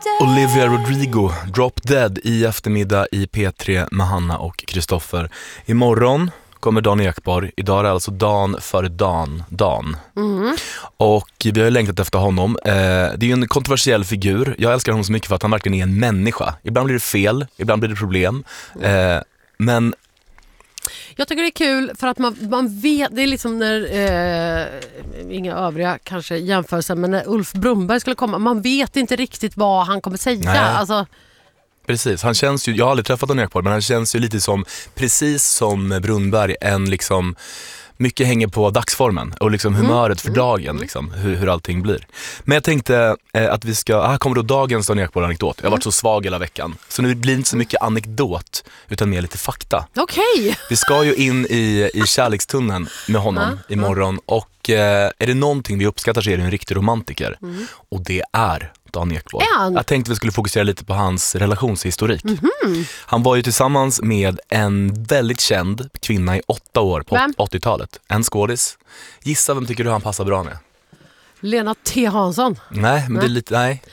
Olivia Rodrigo, Drop Dead i eftermiddag i P3 med Hanna och Kristoffer. Imorgon kommer Dan Ekborg. Idag är det alltså Dan före Dan. Och vi har ju längtat efter honom. Det är ju en kontroversiell figur. Jag älskar honom så mycket för att han verkligen är en människa. Ibland blir det fel, ibland blir det problem. Men jag tycker det är kul för att man vet, det är liksom när inga övriga kanske jämförelser, men när Ulf Brunnberg skulle komma, man vet inte riktigt vad han kommer säga. Alltså, precis, han känns ju, jag har aldrig träffat Dan Ekborg, men han känns ju lite som, precis som Brunnberg, en liksom, mycket hänger på dagsformen och liksom humöret för dagen, liksom, hur allting blir. Men jag tänkte att vi ska, här kommer då dagens Dan Ekborg-anekdot. Jag har varit så svag hela veckan, så nu blir det inte så mycket anekdot utan mer lite fakta. Okej. Vi ska ju in i kärlekstunneln med honom imorgon och är det någonting vi uppskattar så är det en riktig romantiker. Och det är Dan Ekborg. Jag tänkte vi skulle fokusera lite på hans relationshistorik. Han var ju tillsammans med en väldigt känd kvinna i 8 år på 80-talet. En skådis. Gissa vem tycker du han passar bra med? Lena T. Hansson. Nej, men det är lite, nej.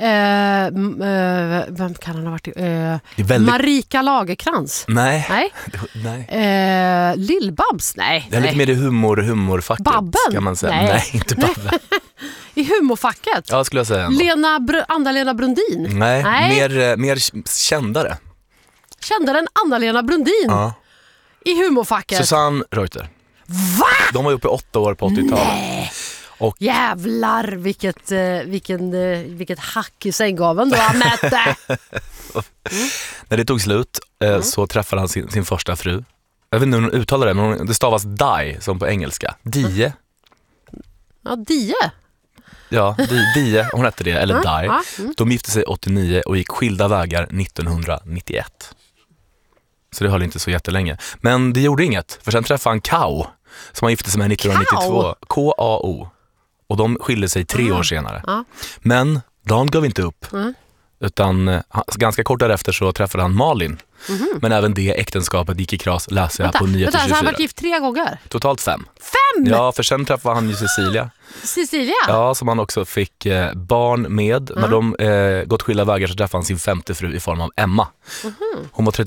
Vem kan han ha varit? väldigt... Marika Lagerkrans. Nej. Lill-Babs. Nej. Det är lite mer i humorfacket. Babben. Kan man säga. Nej, inte Babben. I humorfacket? Ja, skulle jag säga. Anna-Lena Brundin? Nej. Mer kändare. Kändare än Anna-Lena Brundin? Ja. I humorfacket? Susanne Reuter. Va? De var ju uppe i 8 år på 80-talet. Nej. Och... Jävlar, vilket hack i sänggaveln då, Anette. När det tog slut så träffade han sin första fru. Jag vet inte hur hon uttalar det, men det stavas Die som på engelska. Die. Ja, Die. Ja, Die, hon hette det, eller Die. De gifte sig 89 och gick skilda vägar 1991. Så det höll inte så jättelänge. Men det gjorde inget, för sen träffade han Kao som han gifte sig med 1992. K-A-O. Och de skilde sig 3 år senare. Men Dan gav inte upp. Utan ganska kort därefter så träffade han Malin. Men även det äktenskapet gick i kras, läser jag på Nyheter 24. Så han har varit gift 3 gånger? Totalt 5. 5? Ja, för sen träffade han ju Cecilia. Ja, som han också fick barn med. När de gått skilda vägar så träffade han sin 5:e fru i form av Emma. Hon var